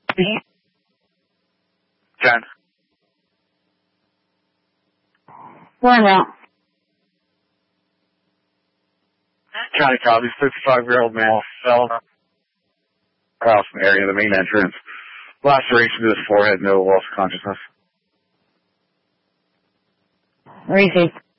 10. Where now? County copies, 55-year-old male fell across the area of the main entrance. Laceration to his forehead, no loss of consciousness. Where is he?